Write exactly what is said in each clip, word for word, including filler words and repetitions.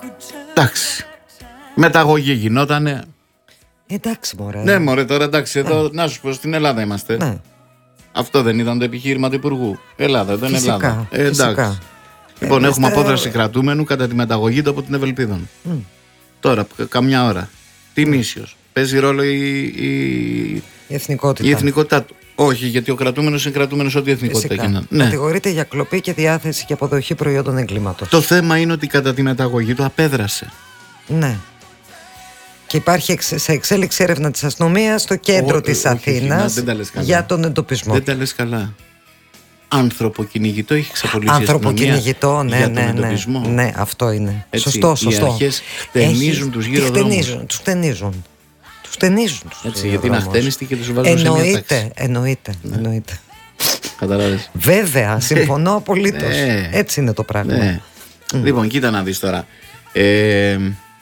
Εντάξει. Μεταγωγή γινότανε. Εντάξει, μωρέ. Ναι, μωρέ, τώρα εντάξει, εδώ, ναι. Να σου πω, στην Ελλάδα είμαστε. Ναι. Αυτό δεν ήταν το επιχείρημα του Υπουργού. Ελλάδα, δεν είναι Ελλάδα. Ε, εντάξει. Φυσικά. Λοιπόν, ε, έχουμε είστε... απόδραση κρατούμενου κατά τη μεταγωγή του από την Ευελπίδων. Mm. Τώρα, καμιά ώρα. Τι νήσιος. Παίζει ρόλο η, η... η εθνικότητα. Η εθνικότητά του. Όχι, γιατί ο κρατούμενος είναι κρατούμενος ό,τι εθνικότητα έγιναν. Ναι. Κατηγορείται για κλοπή και διάθεση και αποδοχή προϊόντων εγκλήματος. Το θέμα είναι ότι κατά τη μεταγωγή του απέδρασε. Ναι. Και υπάρχει σε εξέλιξη έρευνα της αστυνομίας στο κέντρο ο, της Αθήνας για τον εντοπισμό. Δεν τα λες καλά. Ανθρωποκυνηγητό έχει ξαπολύσει η Ανθρωποκυνηγητό, ναι, για ναι, τον ναι, εντοπισμό. ναι, αυτό είναι. Έτσι, σωστό, σωστό. Οι αρχές χτενίζουν τους γύρω δρόμους. Τους χτενίζουν. Τους χτενίζουν. Έτσι, γιατί είναι αχτένιστοι και τους βάζουν σε μια τάξη. Εννοείται, εννοείται, ναι. εννοείται. Καταλάβες. Βέβαια, συμφωνώ απολύτως. Ναι. Έτσι είναι το πράγμα. Ναι. Mm. Λοιπόν, κοίτα να δεις τώρα. Ε,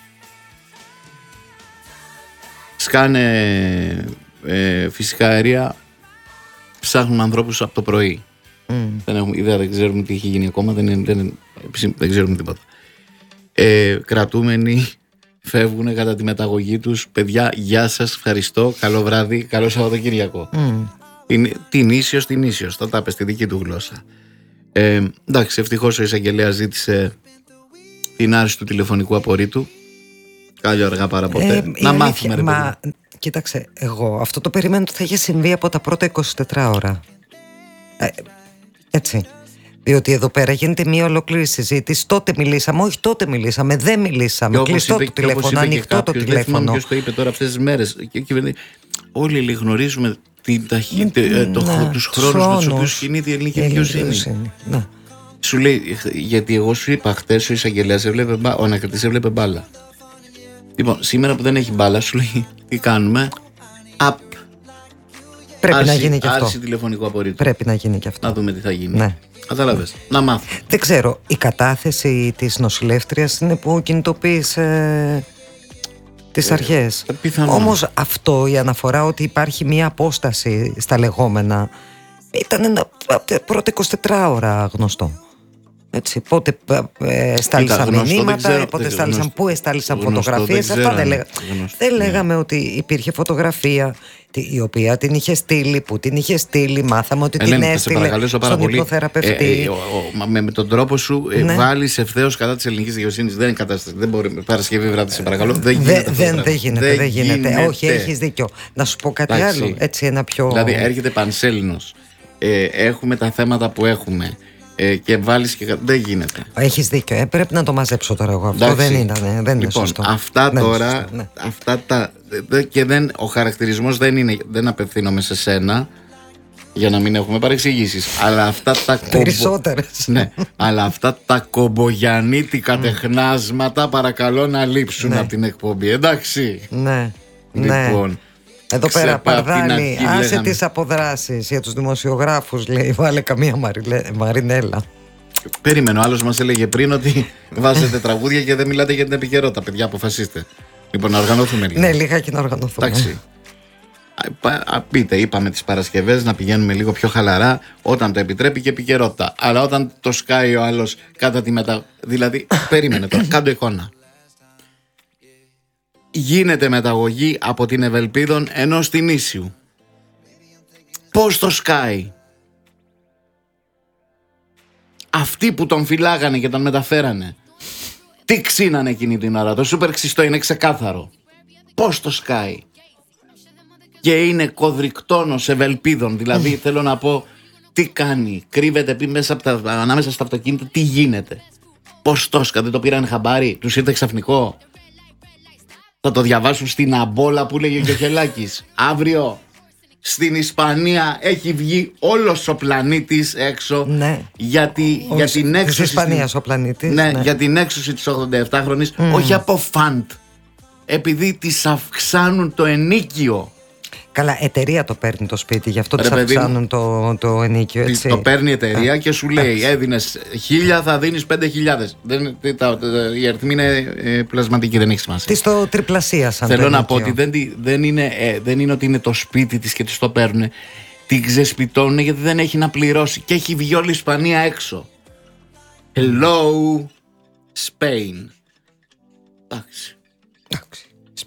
σκάνε ε, φυσικά αέρια, ψάχνουν ανθρώπους από το πρωί. Mm. Δεν έχουμε ιδέα, δεν ξέρουμε τι έχει γίνει ακόμα, δεν, δεν, δεν ξέρουμε τίποτα. Ε, κρατούμενοι φεύγουν κατά τη μεταγωγή τους. Παιδιά, γεια σας, ευχαριστώ, καλό βράδυ, καλό Σαββατοκύριακο. Mm. Την, την ίσιος, την ίσιος, θα τα πες στη δική του γλώσσα. Ε, εντάξει, ευτυχώς ο εισαγγελέας ζήτησε την άρση του τηλεφωνικού απορρίτου. Κάλλιο αργά παρά ποτέ. Ε, να μάθουμε, ρε μα, παιδί. Κοίταξε, εγώ αυτό το περιμένω ότι θα είχε συμβεί από τα πρώτα είκοσι τέσσερις ώρα. Ε, έτσι. Διότι εδώ πέρα γίνεται μια ολόκληρη συζήτηση. Τότε μιλήσαμε, όχι τότε μιλήσαμε, δεν μιλήσαμε. Κλειστό το τηλέφωνο, ανοιχτό το τηλέφωνο. Ποιος το είπε τώρα αυτές τις μέρες. Και, και, όλοι γνωρίζουμε την ταχύτητα, ναι, το, ναι, τους χρόνους με τους οποίους κινείται η ελληνική δικαιοσύνη. Ναι. Σου λέει, γιατί εγώ σου είπα χτες ο εισαγγελέας έβλεπε, ο ανακριτής έβλεπε μπάλα. Λοιπόν, σήμερα που δεν έχει μπάλα, σου λέει τι κάνουμε. Απ. Πρέπει άρση, να γίνει και αυτό. Άρση τηλεφωνικού απορρίτου. Πρέπει να γίνει και αυτό. Να δούμε τι θα γίνει. Ναι. Κατάλαβες. Να μάθουμε. Δεν ξέρω. Η κατάθεση της νοσηλεύτριας είναι που κινητοποίησε τις αρχές. Όμως αυτό, η αναφορά ότι υπάρχει μια απόσταση στα λεγόμενα, ήταν ένα πρώτα είκοσι τέσσερις ώρα γνωστό. Έτσι, πότε ε, στάλησαν μηνύματα, πότε στάλησαν, πού εστάλησαν φωτογραφίες. Αυτά δεν, λέγα. δεν λέγαμε ότι υπήρχε φωτογραφία η οποία την είχε στείλει, που την είχε στείλει, μάθαμε ότι Ελένη, την έστειλε στον υπνοθεραπευτή. Ε, ε, ο, ο, με, με τον τρόπο σου ε, ναι. βάλεις ευθέως κατά της ελληνικής δικαιοσύνης. Δεν είναι κατάσταση. Δεν μπορεί. Παρασκευή βράδυ, σε παρακαλώ. Δεν γίνεται. Δε, δεν, δεν γίνεται. Δεν, δεν γίνεται. γίνεται. Όχι, έχεις δίκιο. Να σου πω κάτι Άξι. άλλο. Έτσι, ένα πιο. Δηλαδή, έρχεται πανσέλινος. Ε, έχουμε τα θέματα που έχουμε. Ε, και βάλεις και. Δεν γίνεται. Έχεις δίκιο. Ε, πρέπει να το μαζέψω τώρα εγώ. Αυτό δεν ήταν. Δεν είναι λοιπόν, σωστό. Αυτά δεν τώρα. σωστό, ναι. Αυτά τα. Και δεν, ο χαρακτηρισμός δεν είναι. Δεν απευθύνομαι σε σένα. Για να μην έχουμε παρεξηγήσεις. Αλλά αυτά τα. Περισσότερες. Ναι. Αλλά αυτά τα κομπογιαννίτικα τεχνάσματα παρακαλώ να λείψουν ναι. από την εκπομπή. Εντάξει. Ναι. Λοιπόν. Ναι. Εδώ πέρα Παρδάλη, άσε τις αποδράσεις για τους δημοσιογράφους, λέει, βάλε καμία Μαριλέ, Μαρινέλα. Περίμενε, ο άλλος μας έλεγε πριν ότι βάζετε τραγούδια και δεν μιλάτε για την επικαιρότητα. Παιδιά, αποφασίστε. Λοιπόν, να οργανωθούμε λίγο. Ναι, λιγάκι να οργανωθούμε. Εντάξει. Πείτε, είπαμε τις Παρασκευές να πηγαίνουμε λίγο πιο χαλαρά όταν το επιτρέπει και επικαιρότητα. Αλλά όταν το σκάει ο άλλος κατά τη μετα... Δηλαδή, περίμενε τώρα, κάντο εικόνα. Γίνεται μεταγωγή από την Ευελπίδων ενός την Ίσιου. Πώς το σκάει. Αυτοί που τον φυλάγανε και τον μεταφέρανε, τι ξύνανε εκείνη την ώρα. Το σούπερ ξυστό είναι ξεκάθαρο. Πώς το σκάει. Και είναι κωδρικτόνος Ευελπίδων. Δηλαδή θέλω να πω, τι κάνει. Κρύβεται μέσα από τα, ανάμεσα στα αυτοκίνητα. Τι γίνεται. Πώς το σκάει. Δεν το πήραν χαμπάρι. Τους ήρθε ξαφνικό. Θα το διαβάσουν στην αμπόλα που λέγει και ο Χελάκης. Αύριο στην Ισπανία έχει βγει όλος ο πλανήτης έξω. Ναι. Γιατί, για την έξωση της Ισπανίας ο πλανήτης. Ναι, ναι. για την έξωση της ογδονταεπτάχρονης. Mm. Όχι από φαντ. Επειδή της αυξάνουν το ενίκιο. Καλά, εταιρεία το παίρνει το σπίτι, γι' αυτό της αυξάνουν το, το ενίκιο, έτσι. Το παίρνει η εταιρεία και σου λέει, έδινες χίλια, θα δίνεις πέντε χιλιάδες. Η αριθμή είναι ε, πλασματική, δεν έχει σημασία. Τι το τριπλασίασαν. Θέλω να πω ότι δεν, δεν, είναι, ε, δεν είναι ότι είναι το σπίτι της και της το παίρνουν. Την ξεσπιτώνουν γιατί δεν έχει να πληρώσει και έχει βγει όλη η Ισπανία έξω. Hello, Spain.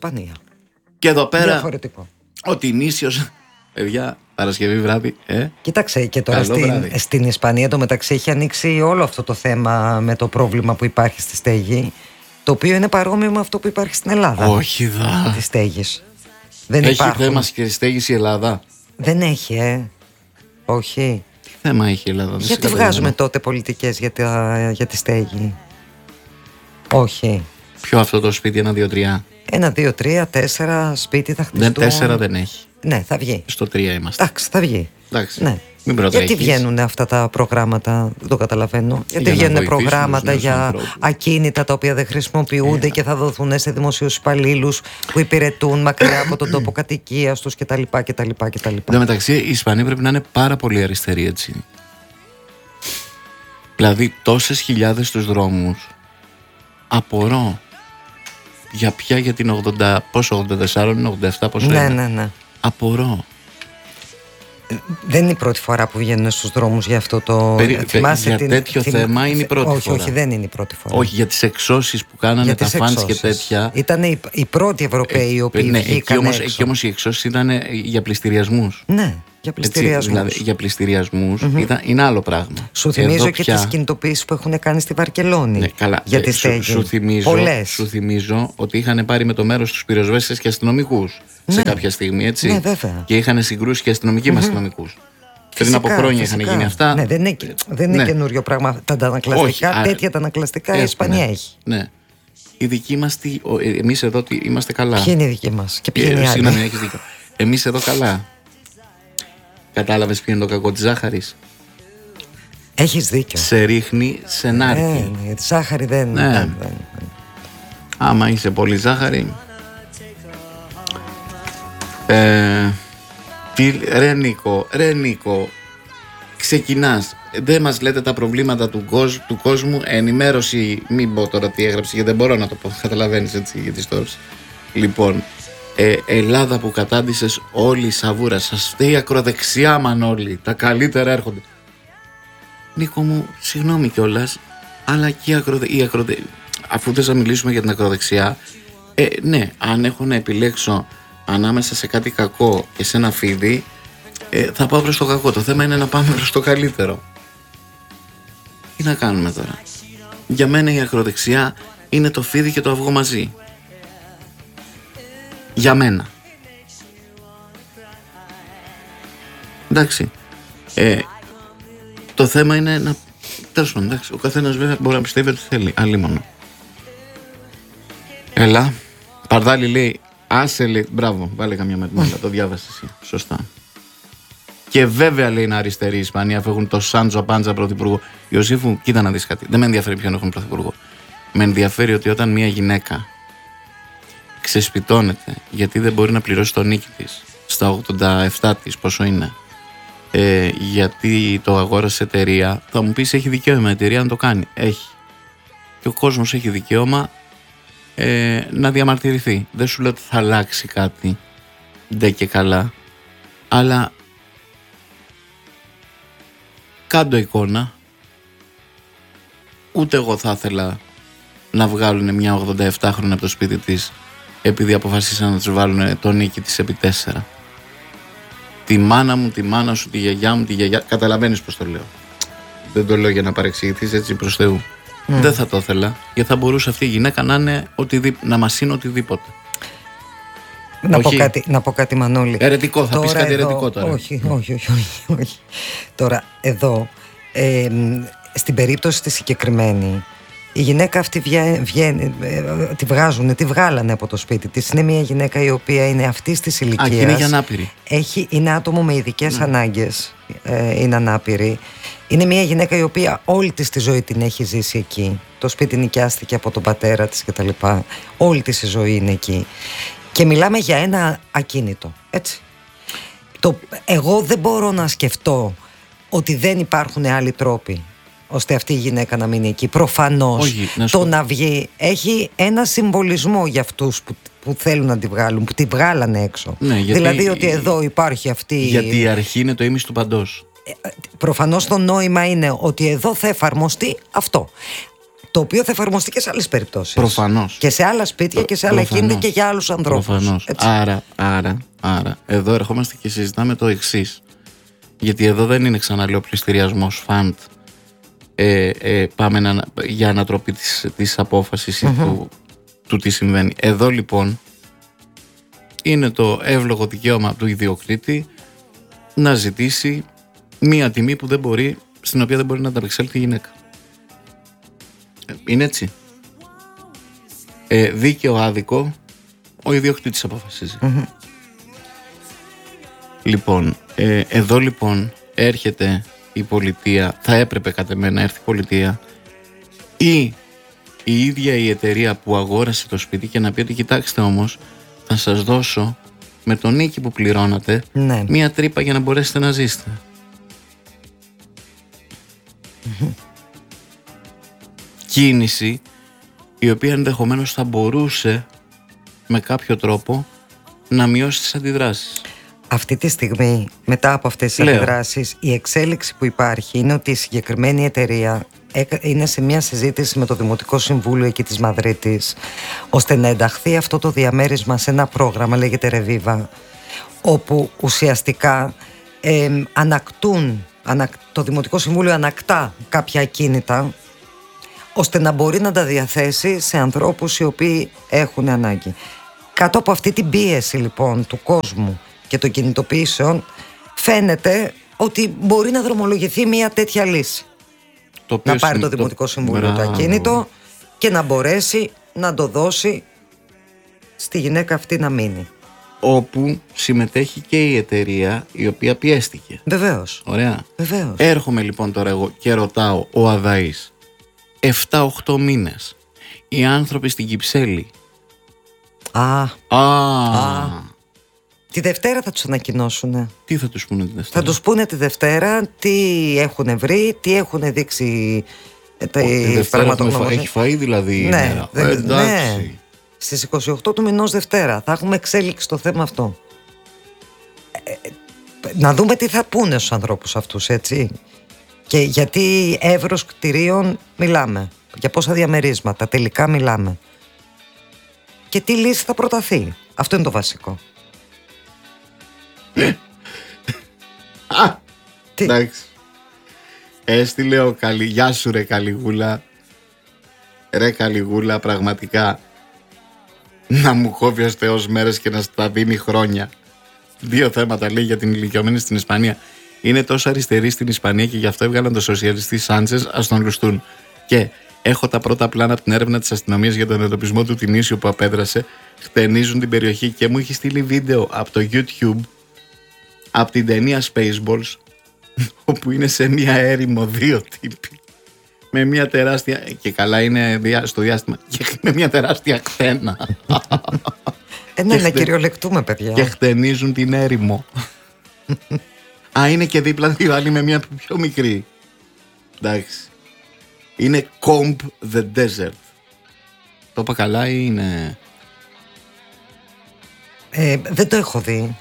Ισπανία. Και εδώ πέρα. Διαφορετικό. Ότι νήσιος. Παιδιά, Παρασκευή βράδυ. Ε? Κοίταξε, και τώρα στην, στην Ισπανία το μεταξύ έχει ανοίξει όλο αυτό το θέμα με το πρόβλημα που υπάρχει στη στέγη. Το οποίο είναι παρόμοιο με αυτό που υπάρχει στην Ελλάδα. Όχι δα. Τη στέγης. Δεν έχει υπάρχουν. θέμα και στέγης η Ελλάδα. Δεν έχει, ε. Όχι. Τι θέμα έχει η Ελλάδα. Γιατί βγάζουμε τότε πολιτικές για, τα, για τη στέγη. Όχι. Ποιο αυτό το σπίτι, ένα, δύο, τρία. Ένα, δύο, τρία, τέσσερα σπίτι θα χτιστούν. Δεν, τέσσερα δεν έχει. Ναι, θα βγει. Στο τρία είμαστε. Εντάξει, θα βγει. Εντάξει. Ναι. Μην γιατί βγαίνουν αυτά τα προγράμματα, δεν το καταλαβαίνω. Γιατί για βγαίνουν προγράμματα για ανθρώπους. Ακίνητα τα οποία δεν χρησιμοποιούνται yeah. και θα δοθούν σε δημοσίους υπαλλήλους που υπηρετούν μακριά από τον τόπο κατοικίας τους κτλ. κτλ, κτλ. Εν τω μεταξύ, οι Ισπανοί πρέπει να είναι πάρα πολύ αριστεροί, έτσι. Δηλαδή, τόσες χιλιάδες στους δρόμους. Απορώ. Για πια για την ογδόντα, πόσο, ογδόντα τέσσερα, ογδόντα επτά, πόσο ναι, είναι. Ναι, ναι. Απορώ. Δεν είναι η πρώτη φορά που βγαίνουν στους δρόμους για αυτό το. Περι... Για την... τέτοιο την... θέμα είναι η πρώτη όχι, φορά. Όχι, δεν είναι η πρώτη φορά. Όχι, για τις εξώσεις που κάνανε για τα φανς και τέτοια. Ήταν οι, οι πρώτοι Ευρωπαίοι οι οποίοι ναι, βγήκαν εκεί όμως, έξω. Εκεί όμως οι εξώσεις ήταν για πληστηριασμούς. Ναι, για πληστηριασμούς. Έτσι, δηλαδή, για πληστηριασμούς mm-hmm. ήταν, είναι άλλο πράγμα. Σου θυμίζω και πια... τις κινητοποιήσεις που έχουν κάνει στη Βαρκελόνη. Ναι, καλά. Για τη ε, στέγη. Σου, σου, θυμίζω, σου θυμίζω ότι είχαν πάρει με το μέρος τους πυροσβέστες και αστυνομικούς ναι. σε κάποια στιγμή, έτσι. Ναι, βέβαια. Και είχαν συγκρούσει και αστυνομικοί mm-hmm. με αστυνομικούς. Πριν από χρόνια είχαν γίνει αυτά. Ναι, δεν είναι, δεν είναι ναι. καινούριο πράγμα. Τα αντανακλαστικά, όχι, τέτοια τα ανακλαστικά η Ισπανία έχει. Ναι. Οι δικοί μας, εμείς εδώ είμαστε καλά. Ποιοι είναι οι δικοί μας και ποιοι είναι οι άλλοι. Συγγνώμη, έχεις δίκιο. Εμείς εδώ καλά. Κατάλαβες ποιο είναι το κακό της ζάχαρης. Έχεις δίκιο. Σε ρίχνει σε νάρκη. Ναι, ναι, τη ζάχαρη δεν είναι. Ναι. Δεν, δεν. Άμα είσαι πολύ ζάχαρη. Ε, τι, ρε Νίκο, ρε Νίκο, ξεκινάς. Δεν μας λέτε τα προβλήματα του, κόσμ, του κόσμου. Ενημέρωση, μην πω τώρα τι έγραψε, γιατί δεν μπορώ να το πω. Καταλαβαίνεις έτσι γιατί στο Λοιπόν, ε, Ελλάδα που κατάντησες όλη η σαβούρα. Σας φταίει η ακροδεξιά, Μανώλη. Τα καλύτερα έρχονται. Νίκο μου, συγγνώμη κιόλας, αλλά και η, ακροδε... η ακροδε... αφού θες να μιλήσουμε για την ακροδεξιά, ε, ναι, αν έχω να επιλέξω ανάμεσα σε κάτι κακό και σε ένα φίδι, ε, θα πάω προς το κακό. Το θέμα είναι να πάμε προς το καλύτερο. Τι να κάνουμε τώρα. Για μένα η ακροδεξιά είναι το φίδι και το αυγό μαζί. Για μένα. Εντάξει. Ε, το θέμα είναι να... Τέλος πάντων, εντάξει. Ο καθένας βέβαια μπορεί να πιστεύει ότι θέλει. Αλίμονο. Έλα. Παρδάλη λέει, άσε λέει, μπράβο, βάλε καμιά μετμέλα, το διάβασες εσύ. Σωστά. Και βέβαια λέει να αριστερή η Ισπανία, αφού έχουν το Σάντζο Πάντζα πρωθυπουργό. Ιωσήφου, κοίτα να δεις κάτι. Δεν με ενδιαφέρει ποιον έχουν πρωθυπουργό. Με ενδιαφέρει ότι όταν μια γυναίκα ξεσπιτώνεται γιατί δεν μπορεί να πληρώσει το νίκη της στα ογδόντα επτά της, πόσο είναι, ε, γιατί το αγόρασε εταιρεία, θα μου πεις έχει δικαίωμα η εταιρεία να το κάνει. Έχει. Και ο κόσμος έχει δικαίωμα ε, να διαμαρτυρηθεί. Δεν σου λέω ότι θα αλλάξει κάτι, ντε και καλά, αλλά κάντο εικόνα. Ούτε εγώ θα ήθελα να βγάλουν μια ογδόντα επτά χρόνια από το σπίτι της επειδή αποφασίσαν να τους βάλουν το νίκη της επί τέσσερα. Τη μάνα μου, τη μάνα σου, τη γιαγιά μου, τη γιαγιά... Καταλαβαίνεις πως το λέω. Δεν το λέω για να παρεξηγηθείς, έτσι προς Θεού. Mm. Δεν θα το ήθελα, γιατί θα μπορούσε αυτή η γυναίκα να, είναι οτιδή... να μας είναι οτιδήποτε. Να πω, κάτι, να πω κάτι, Μανώλη. Ερετικό, θα τώρα πεις κάτι εδώ, ερετικό τώρα. Όχι, όχι, όχι, όχι, όχι. Τώρα, εδώ, ε, στην περίπτωση τη συγκεκριμένη, η γυναίκα αυτή βγαίνει, βγαίνει, τη βγάζουν, τη βγάλανε από το σπίτι της. Είναι μια γυναίκα η οποία είναι αυτής της ηλικίας. Α, είναι για ανάπηρη. Έχει, είναι άτομο με ειδικές mm. ανάγκες, ε, είναι ανάπηρη. Είναι μια γυναίκα η οποία όλη της τη ζωή την έχει ζήσει εκεί. Το σπίτι νοικιάστηκε από τον πατέρα της κτλ. Όλη της η ζωή είναι εκεί. Και μιλάμε για ένα ακίνητο, έτσι. Το, εγώ δεν μπορώ να σκεφτώ ότι δεν υπάρχουν άλλοι τρόποι ώστε αυτή η γυναίκα να μείνει εκεί. Προφανώς. Όχι, να το να βγει έχει ένα συμβολισμό για αυτούς που, που θέλουν να τη βγάλουν, που τη βγάλανε έξω. Ναι, γιατί, δηλαδή ότι εδώ υπάρχει αυτή... Γιατί η αρχή είναι το ίμιση του παντός. Προφανώς το νόημα είναι ότι εδώ θα εφαρμοστεί αυτό. Το οποίο θα εφαρμοστεί και σε άλλες περιπτώσεις. Προφανώς. Και σε άλλα σπίτια και σε άλλα κίνητα και για άλλους ανθρώπους. Προφανώς. Άρα, άρα, άρα, εδώ ερχόμαστε και συζητάμε το εξής. Γιατί εδώ δεν είναι, ξαναλέω, πληστηριασμός φαντ. Ε, ε, πάμε να, για ανατροπή της, της απόφασης mm-hmm. του, του τι συμβαίνει. Εδώ λοιπόν είναι το εύλογο δικαίωμα του ιδιοκτήτη να ζητήσει μία τιμή που δεν μπορεί, στην οποία δεν μπορεί να ανταπεξέλθει η γυναίκα. Είναι έτσι. Ε, δίκαιο άδικο, ο ιδιοκτήτης αποφασίζει. Mm-hmm. Λοιπόν, ε, εδώ λοιπόν έρχεται η πολιτεία, θα έπρεπε κατ' εμένα να έρθει η πολιτεία ή η ίδια η εταιρεία που αγόρασε το σπίτι και να πει ότι κοιτάξτε όμως, θα σας δώσω με τον νίκη που πληρώνατε ναι. μία τρύπα για να μπορέσετε να ζήσετε. Mm-hmm. Κίνηση η οποία ενδεχομένως θα μπορούσε με κάποιο τρόπο να μειώσει τις αντιδράσεις. Αυτή τη στιγμή, μετά από αυτές τις Λέω. αντιδράσεις, η εξέλιξη που υπάρχει είναι ότι η συγκεκριμένη εταιρεία είναι σε μια συζήτηση με το Δημοτικό Συμβούλιο εκεί της Μαδρίτης, ώστε να ενταχθεί αυτό το διαμέρισμα σε ένα πρόγραμμα, λέγεται Ρεβίβα, όπου ουσιαστικά ε, ανακτούν, ανακ, το Δημοτικό Συμβούλιο ανακτά κάποια ακίνητα, ώστε να μπορεί να τα διαθέσει σε ανθρώπους οι οποίοι έχουν ανάγκη. Κάτω από αυτή την πίεση λοιπόν του κόσμου και των κινητοποιήσεων, φαίνεται ότι μπορεί να δρομολογηθεί μια τέτοια λύση. Το να πάρει το Δημοτικό Συμβούλιο Μπράβο. το ακίνητο και να μπορέσει να το δώσει στη γυναίκα αυτή να μείνει. Όπου συμμετέχει και η εταιρεία η οποία πιέστηκε. Βεβαίως. Ωραία. Βεβαίως. Έρχομαι λοιπόν τώρα εγώ και ρωτάω, ο Αδαής, εφτά οχτώ μήνες, οι άνθρωποι στην Κυψέλη. Α. Α. Α. Τη Δευτέρα θα τους ανακοινώσουν. Τι θα τους πούνε τη Δευτέρα? Θα τους πούνε τη Δευτέρα τι έχουν βρει, τι έχουν δείξει τα πραγματογνωμοσύνη. Έχει φαεί δηλαδή η ναι, ημέρα. Δε, ναι. Στις είκοσι οκτώ του μηνός Δευτέρα θα έχουμε εξέλιξη στο θέμα αυτό. Ε, να δούμε τι θα πούνε στους ανθρώπους αυτούς, έτσι. Και γιατί εύρος κτηρίων μιλάμε, για πόσα διαμερίσματα τελικά μιλάμε. Και τι λύση θα προταθεί. Αυτό είναι το βασικό. Α, τι? Εντάξει. Έστειλε ο καλή. Γεια σου ρε Καλιγούλα. Ρε Καλιγούλα, πραγματικά να μου κόβει ο Θεός μέρες και να στα δίνει χρόνια. Δύο θέματα λέει για την ηλικιωμένη στην Ισπανία. Είναι τόσο αριστερή στην Ισπανία και γι' αυτό έβγαλαν το σοσιαλιστή Σάντσες, ας τον λουστούν. Και έχω τα πρώτα πλάνα από την έρευνα της αστυνομίας για τον εντοπισμό του τιμήσιου που απέδρασε. Χτενίζουν την περιοχή και μου έχει στείλει βίντεο από το YouTube από την ταινία Spaceballs, όπου είναι σε μια έρημο δύο τύποι με μια τεράστια, και καλά είναι στο διάστημα, και με μια τεράστια χτένα. Ε, ναι, να κυριολεκτούμε παιδιά. Και χτενίζουν την έρημο. Α, είναι και δίπλα δύο άλλοι με μια πιο μικρή. Εντάξει. Είναι Comb the Desert. Το είπα καλά ή είναι... Ε, δεν το έχω δει.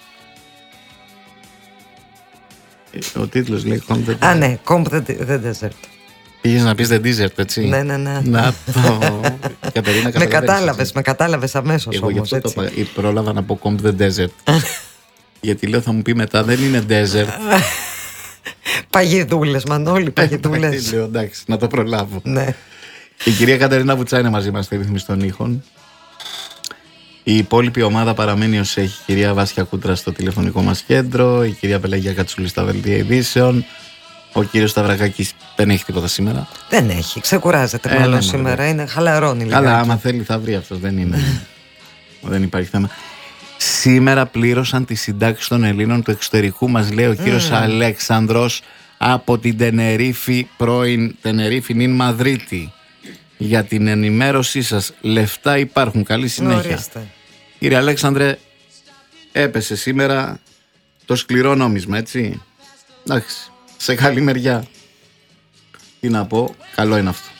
Ο τίτλος λέει Comb the Desert. Α, ναι, Comb the, the Desert. Πήγες να πεις The Desert, έτσι. Ναι, ναι, ναι. Να το... Κατερίνα, με κατάλαβες, με κατάλαβες αμέσως. Εγώ όμως, γι' αυτό το είπα, πρόλαβα να πω Comb the Desert. Γιατί λέω θα μου πει μετά δεν είναι desert. Παγιδούλες, Μανώλη, παγιδούλες. Λέω εντάξει, να το προλάβω. Ναι. Η κυρία Κατερίνα Βουτσά είναι μαζί μας στη ρύθμιση των ήχων. Η υπόλοιπη ομάδα παραμένει ως έχει. Η κυρία Βάσια Κούτρα στο τηλεφωνικό μας κέντρο, η κυρία Πελαγία Κατσούλη στα δελτία ειδήσεων. Ο κύριος Σταυρακάκης δεν έχει τίποτα σήμερα. Δεν έχει, ξεκουράζεται ε, μάλλον ναι, σήμερα. Είναι χαλαρώνει λίγο. Αλλά άμα θέλει θα βρει αυτός, δεν είναι. Δεν υπάρχει θέμα. Σήμερα πλήρωσαν τις συντάξεις των Ελλήνων του εξωτερικού, μας λέει ο κύριος mm. Αλέξανδρος από την Τενερίφη, πρώην Τενερίφη νυν Μαδρίτη. Για την ενημέρωσή σας, λεφτά υπάρχουν, καλή συνέχεια. Ορίστε. Κύριε Αλέξανδρε, έπεσε σήμερα το σκληρό νόμισμα, έτσι. Εντάξει, σε καλή μεριά. Τι να πω, καλό είναι αυτό.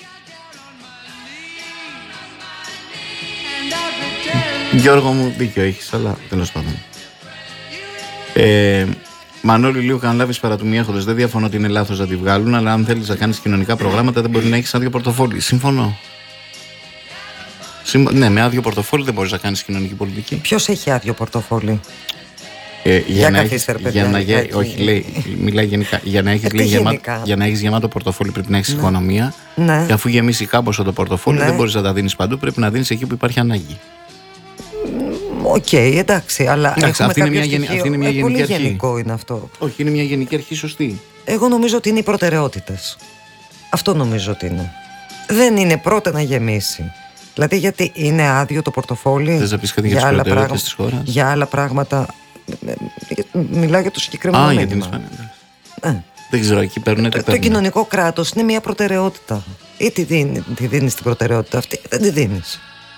Γιώργο μου, δίκιο έχεις, αλλά τέλος πάντων. Ε, Μανώλη, λίγο καν λάβει παρατουμιέχοντες. Δεν διαφωνώ ότι είναι λάθος να τη βγάλουν, αλλά αν θέλεις να κάνεις κοινωνικά προγράμματα, δεν μπορεί να έχεις άδειο πορτοφόλι. Συμφωνώ. Συμ... Ναι, με άδειο πορτοφόλι δεν μπορείς να κάνεις κοινωνική πολιτική. Ποιος έχει άδειο πορτοφόλι? Ε, για, για να έχεις, για να γε... Όχι, λέει, μιλάει γενικά. Για να έχεις, ε, λέει, γεμά... για να έχεις γεμάτο πορτοφόλι πρέπει να έχεις ναι. οικονομία. Ναι. Και αφού γεμίσει κάμποσο το πορτοφόλι, ναι. δεν μπορείς να τα δίνεις παντού. Πρέπει να δίνεις εκεί που υπάρχει ανάγκη. Οκ, okay, εντάξει, αλλά εντάξει, αυτή, είναι μια, στοιχείο... αυτή είναι μια ε, γενική πολύ αρχή. Γενικό είναι αυτό. Όχι, είναι μια γενική αρχή σωστή. Εγώ νομίζω ότι είναι οι προτεραιότητες. Αυτό νομίζω ότι είναι. Δεν είναι πρώτα να γεμίσει. Δηλαδή, γιατί είναι άδειο το πορτοφόλι. Θες να πεις κάτι για τις προτεραιότητες της χώρας? Για άλλα πράγματα. Μιλάω για το συγκεκριμένο. Α, για την Ισπανία. Ε. Δεν ξέρω, εκεί παίρνουν. Το, το κοινωνικό κράτος είναι μια προτεραιότητα. Ή τη δίνεις δίνει την προτεραιότητα αυτή, δεν τη δίνεις.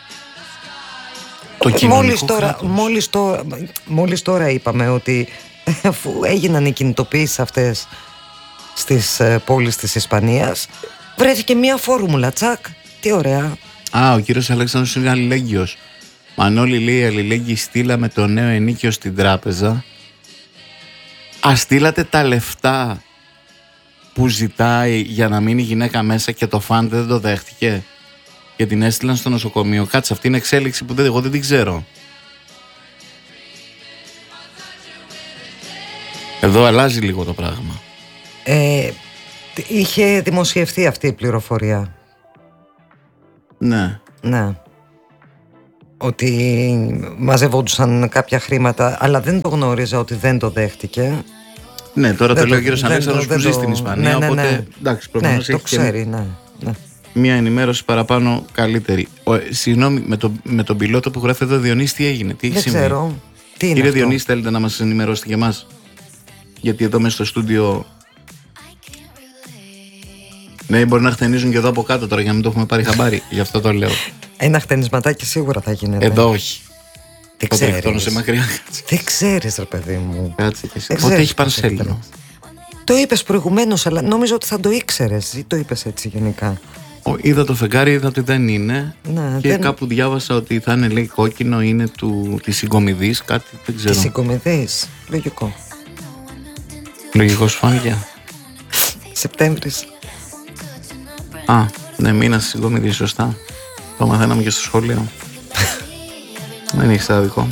Μόλις τώρα, μόλις, τώρα, μόλις τώρα είπαμε ότι αφού έγιναν οι κινητοποιήσεις αυτές στις πόλεις της Ισπανίας, βρέθηκε μια φόρμουλα, τσακ, τι ωραία. Α, ο κύριος Αλέξανδρος είναι αλληλέγγυος. Μανώλη, λέει, αλληλέγγυη, στείλαμε το νέο ενίκιο στην τράπεζα. Α, στείλατε τα λεφτά που ζητάει για να μείνει η γυναίκα μέσα και το φαντ δεν το δέχτηκε και την έστειλαν στο νοσοκομείο. Κάτσε, αυτή είναι εξέλιξη που δεν, εγώ δεν την ξέρω. Εδώ αλλάζει λίγο το πράγμα. Ε, είχε δημοσιευθεί αυτή η πληροφορία. Ναι. Ναι. Ότι μαζευόντουσαν κάποια χρήματα, αλλά δεν το γνώριζα ότι δεν το δέχτηκε. Ναι, τώρα το λέει ο κύριος Αλέξανδρος που ζει στην Ισπανία. Ναι, ναι, ναι. Οπότε εντάξει, προφανώς ναι, το ξέρει, ναι, ναι. Μια ενημέρωση παραπάνω καλύτερη. Ο, συγγνώμη, με, το, με τον πιλότο που γράφει εδώ, Διονύση, τι έγινε, τι έχει συμβεί? Δεν ξέρω. Τι είναι Κύριε αυτό? Διονύση, θέλετε να μας ενημερώσετε και εμάς? Γιατί εδώ μέσα στο στούντιο. Ναι, μπορεί να χτενίζουν και εδώ από κάτω τώρα για να μην το έχουμε πάρει χαμπάρι. Γι' αυτό το λέω. Ένα χτενισματάκι σίγουρα θα γίνεται. Εδώ όχι. Τι ξέρεις? Σε μακριά. Τι ξέρεις, ρε παιδί μου? Κάτσε και εσύ. Πότε έχει Παρσέλινο? Το είπες προηγουμένως, αλλά νόμιζα ότι θα το ήξερες. Ή το είπες έτσι γενικά? Ο, είδα το φεγγάρι, είδα ότι δεν είναι. Να, και δεν... κάπου διάβασα ότι θα είναι, λέει, κόκκινο, είναι του, της συγκομιδής, κάτι δεν ξέρω. Της συγκομιδής, λογικό. Λογικό σου φάνηκε? Σεπτέμβρης. Α, ναι, μήνας συγκομιδή, σωστά. Το μαθαίναμε και στο σχολείο. Δεν έχεις άδικο.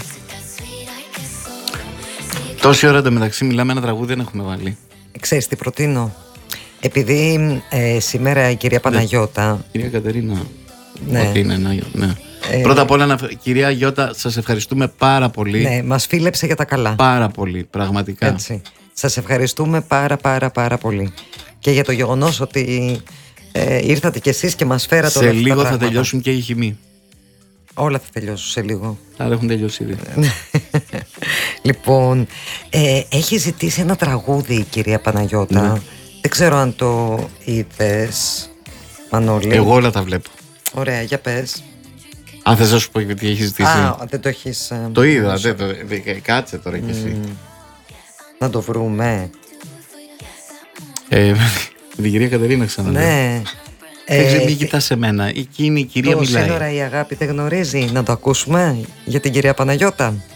Τόση ώρα εντωμεταξύ μιλάμε, ένα τραγούδι δεν έχουμε βάλει. Ξέρεις τι προτείνω? Επειδή ε, σήμερα η κυρία Παναγιώτα. Ναι. Κυρία Κατερίνα. Ναι. Ότι είναι, ναι, ναι. Ε, Πρώτα απ' όλα, κυρία Γιώτα, σας ευχαριστούμε πάρα πολύ. Ναι, μας φίλεψε για τα καλά. Πάρα πολύ, πραγματικά. Έτσι. Σας ευχαριστούμε πάρα πάρα πάρα πολύ. Και για το γεγονός ότι ε, ήρθατε κι εσείς και μας φέρατε όλα αυτά. Σε λίγο θα τελειώσουν και οι χημοί. Όλα θα τελειώσουν σε λίγο. Άρα έχουν τελειώσει ήδη. Λοιπόν, ε, έχει ζητήσει ένα τραγούδι η κυρία Παναγιώτα. Ναι. Δεν ξέρω αν το είδες, Μανώλη. Εγώ όλα τα βλέπω. Ωραία, για πες. Αν θες να σου πω τι έχει ζητήσει. Α, δεν το έχεις. Το είδα, δεν το, δε, κάτσε τώρα κι εσύ. Mm. Να το βρούμε. Ε, την κυρία Κατερίνα ξαναλέω. Ναι. Δεν ξέρω, μην κοιτάς σε μένα. Εκείνη η κυρία το μιλάει. Σύνορα η αγάπη δεν γνωρίζει. Να το ακούσουμε για την κυρία Παναγιώτα.